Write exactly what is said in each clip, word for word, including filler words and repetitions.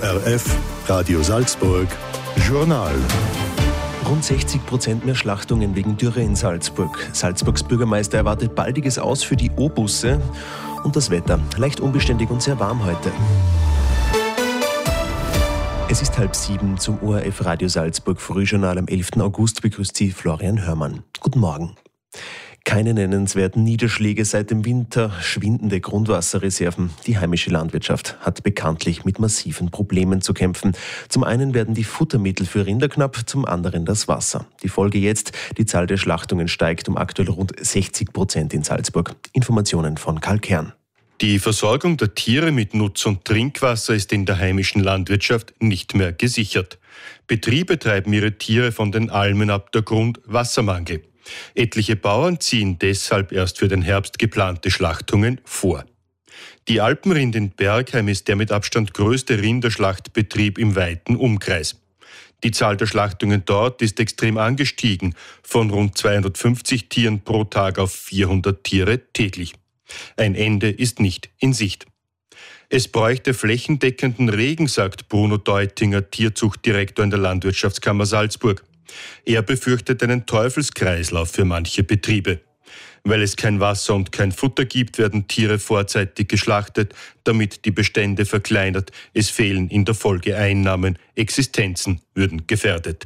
O R F, Radio Salzburg, Journal. Rund sechzig Prozent mehr Schlachtungen wegen Dürre in Salzburg. Salzburgs Bürgermeister erwartet baldiges Aus für die O-Busse. Und das Wetter, leicht unbeständig und sehr warm heute. Es ist halb sieben zum O R F Radio Salzburg Frühjournal am elften August, begrüßt Sie Florian Hörmann. Guten Morgen. Keine nennenswerten Niederschläge seit dem Winter, schwindende Grundwasserreserven. Die heimische Landwirtschaft hat bekanntlich mit massiven Problemen zu kämpfen. Zum einen werden die Futtermittel für Rinder knapp, zum anderen das Wasser. Die Folge jetzt, die Zahl der Schlachtungen steigt um aktuell rund sechzig Prozent in Salzburg. Informationen von Karl Kern. Die Versorgung der Tiere mit Nutz- und Trinkwasser ist in der heimischen Landwirtschaft nicht mehr gesichert. Betriebe treiben ihre Tiere von den Almen ab, der Grund Wassermangel. Etliche Bauern ziehen deshalb erst für den Herbst geplante Schlachtungen vor. Die Alpenrind in Bergheim ist der mit Abstand größte Rinderschlachtbetrieb im weiten Umkreis. Die Zahl der Schlachtungen dort ist extrem angestiegen, von rund zweihundertfünfzig Tieren pro Tag auf vierhundert Tiere täglich. Ein Ende ist nicht in Sicht. Es bräuchte flächendeckenden Regen, sagt Bruno Deutinger, Tierzuchtdirektor in der Landwirtschaftskammer Salzburg. Er befürchtet einen Teufelskreislauf für manche Betriebe. Weil es kein Wasser und kein Futter gibt, werden Tiere vorzeitig geschlachtet, damit die Bestände verkleinert. Es fehlen in der Folge Einnahmen, Existenzen würden gefährdet.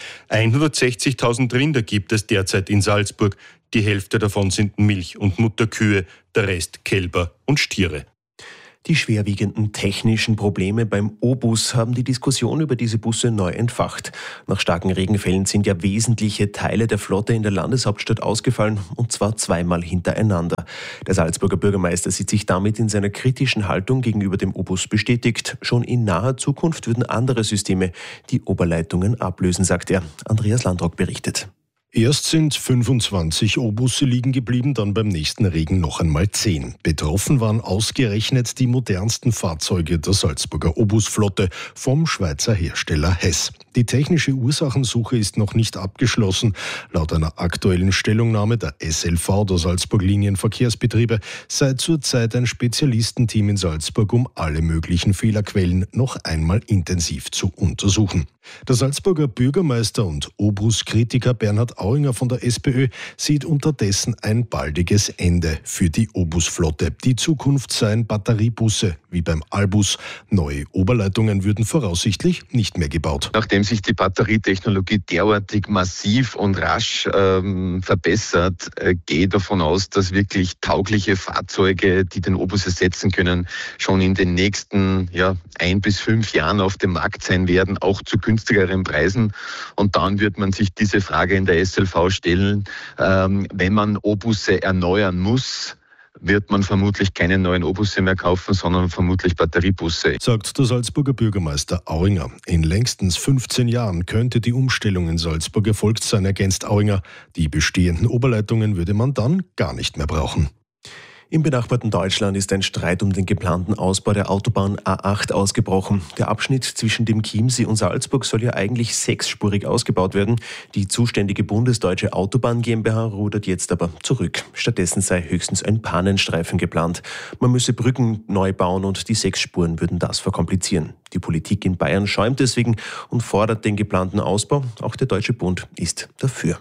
hundertsechzigtausend Rinder gibt es derzeit in Salzburg. Die Hälfte davon sind Milch- und Mutterkühe, der Rest Kälber und Stiere. Die schwerwiegenden technischen Probleme beim O-Bus haben die Diskussion über diese Busse neu entfacht. Nach starken Regenfällen sind ja wesentliche Teile der Flotte in der Landeshauptstadt ausgefallen, und zwar zweimal hintereinander. Der Salzburger Bürgermeister sieht sich damit in seiner kritischen Haltung gegenüber dem O-Bus bestätigt. Schon in naher Zukunft würden andere Systeme die Oberleitungen ablösen, sagt er. Andreas Landrock berichtet. Erst sind fünfundzwanzig O-Busse liegen geblieben, dann beim nächsten Regen noch einmal zehn. Betroffen waren ausgerechnet die modernsten Fahrzeuge der Salzburger O-Bus-Flotte vom Schweizer Hersteller Hess. Die technische Ursachensuche ist noch nicht abgeschlossen. Laut einer aktuellen Stellungnahme der S L V, der Salzburg Linienverkehrsbetriebe, sei zurzeit ein Spezialistenteam in Salzburg, um alle möglichen Fehlerquellen noch einmal intensiv zu untersuchen. Der Salzburger Bürgermeister und O-Bus-Kritiker Bernhard Auinger von der SPÖ sieht unterdessen ein baldiges Ende für die O-Bus-Flotte. Die Zukunft seien Batteriebusse wie beim Albus. Neue Oberleitungen würden voraussichtlich nicht mehr gebaut. Nachdem sich die Batterietechnologie derartig massiv und rasch ähm, verbessert, äh, gehe davon aus, dass wirklich taugliche Fahrzeuge, die den O-Bus ersetzen können, schon in den nächsten ja, ein bis fünf Jahren auf dem Markt sein werden, auch zu günstigeren Preisen. Und dann wird man sich diese Frage in der S L V stellen, ähm, wenn man O-Busse erneuern muss, wird man vermutlich keine neuen O-Busse mehr kaufen, sondern vermutlich Batteriebusse. Sagt der Salzburger Bürgermeister Auinger. In längstens fünfzehn Jahren könnte die Umstellung in Salzburg erfolgt sein, ergänzt Auinger. Die bestehenden Oberleitungen würde man dann gar nicht mehr brauchen. Im benachbarten Deutschland ist ein Streit um den geplanten Ausbau der Autobahn A acht ausgebrochen. Der Abschnitt zwischen dem Chiemsee und Salzburg soll ja eigentlich sechsspurig ausgebaut werden. Die zuständige Bundesdeutsche Autobahn GmbH rudert jetzt aber zurück. Stattdessen sei höchstens ein Pannenstreifen geplant. Man müsse Brücken neu bauen und die sechs Spuren würden das verkomplizieren. Die Politik in Bayern schäumt deswegen und fordert den geplanten Ausbau. Auch der Deutsche Bund ist dafür.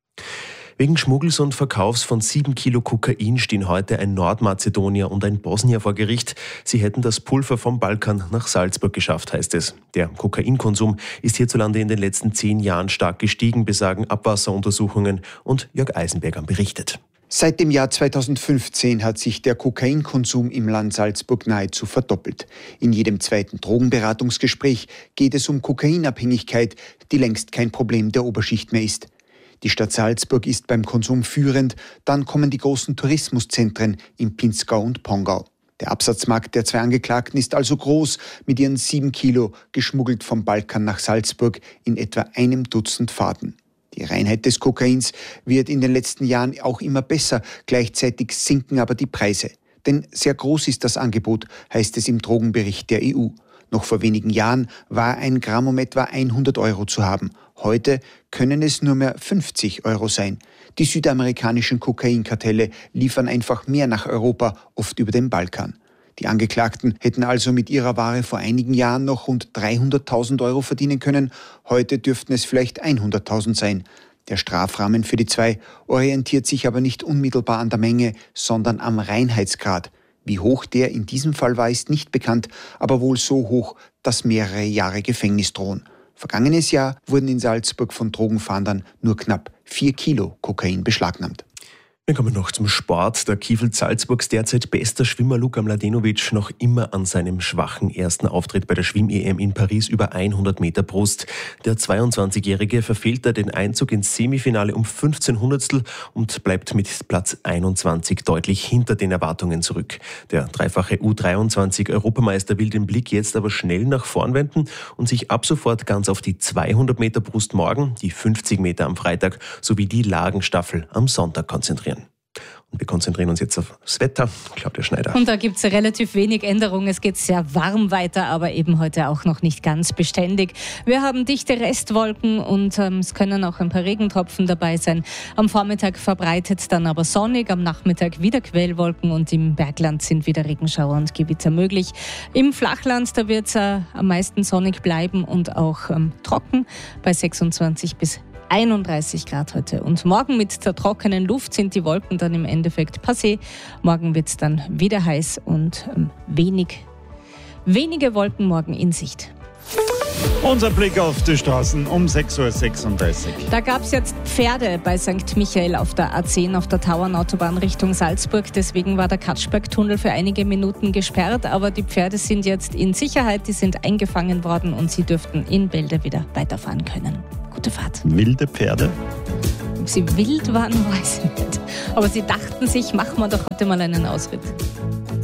Wegen Schmuggels und Verkaufs von sieben Kilo Kokain stehen heute ein Nordmazedonier und ein Bosnier vor Gericht. Sie hätten das Pulver vom Balkan nach Salzburg geschafft, heißt es. Der Kokainkonsum ist hierzulande in den letzten zehn Jahren stark gestiegen, besagen Abwasseruntersuchungen, und Jörg Eisenberger berichtet. Seit dem Jahr zweitausendfünfzehn hat sich der Kokainkonsum im Land Salzburg nahezu verdoppelt. In jedem zweiten Drogenberatungsgespräch geht es um Kokainabhängigkeit, die längst kein Problem der Oberschicht mehr ist. Die Stadt Salzburg ist beim Konsum führend, dann kommen die großen Tourismuszentren in Pinzgau und Pongau. Der Absatzmarkt der zwei Angeklagten ist also groß, mit ihren sieben Kilo geschmuggelt vom Balkan nach Salzburg in etwa einem Dutzend Fahrten. Die Reinheit des Kokains wird in den letzten Jahren auch immer besser, gleichzeitig sinken aber die Preise. Denn sehr groß ist das Angebot, heißt es im Drogenbericht der E U. Noch vor wenigen Jahren war ein Gramm um etwa hundert Euro zu haben. Heute können es nur mehr fünfzig Euro sein. Die südamerikanischen Kokainkartelle liefern einfach mehr nach Europa, oft über den Balkan. Die Angeklagten hätten also mit ihrer Ware vor einigen Jahren noch rund dreihunderttausend Euro verdienen können. Heute dürften es vielleicht hunderttausend sein. Der Strafrahmen für die zwei orientiert sich aber nicht unmittelbar an der Menge, sondern am Reinheitsgrad. Wie hoch der in diesem Fall war, ist nicht bekannt, aber wohl so hoch, dass mehrere Jahre Gefängnis drohen. Vergangenes Jahr wurden in Salzburg von Drogenfahndern nur knapp vier Kilo Kokain beschlagnahmt. Wir kommen noch zum Sport. Der Kiefel Salzburgs derzeit bester Schwimmer Luka Mladenovic noch immer an seinem schwachen ersten Auftritt bei der Schwimm-E M in Paris über hundert Meter Brust. Der zweiundzwanzigjährige verfehlte den Einzug ins Semifinale um fünfzehn Hundertstel und bleibt mit Platz einundzwanzig deutlich hinter den Erwartungen zurück. Der dreifache U dreiundzwanzig-Europameister will den Blick jetzt aber schnell nach vorn wenden und sich ab sofort ganz auf die zweihundert Meter Brust morgen, die fünfzig Meter am Freitag sowie die Lagenstaffel am Sonntag konzentrieren. Und wir konzentrieren uns jetzt auf das Wetter. Claudia Schneider. Und da gibt es relativ wenig Änderungen. Es geht sehr warm weiter, aber eben heute auch noch nicht ganz beständig. Wir haben dichte Restwolken und ähm, es können auch ein paar Regentropfen dabei sein. Am Vormittag verbreitet dann aber sonnig, am Nachmittag wieder Quellwolken und im Bergland sind wieder Regenschauer und Gewitter möglich. Im Flachland, da wird es äh, am meisten sonnig bleiben und auch ähm, trocken bei sechsundzwanzig bis einunddreißig Grad heute. Und morgen mit der trockenen Luft sind die Wolken dann im Endeffekt passé. Morgen wird es dann wieder heiß und ähm, wenig, wenige Wolken morgen in Sicht. Unser Blick auf die Straßen um sechs Uhr sechsunddreißig. Da gab es jetzt Pferde bei Sankt Michael auf der A zehn auf der Tauernautobahn Richtung Salzburg. Deswegen war der Katschbergtunnel für einige Minuten gesperrt. Aber die Pferde sind jetzt in Sicherheit, die sind eingefangen worden und sie dürften in Bälde wieder weiterfahren können. Gute Fahrt. Wilde Pferde? Ob sie wild waren, weiß ich nicht. Aber sie dachten sich, machen wir doch heute mal einen Ausritt.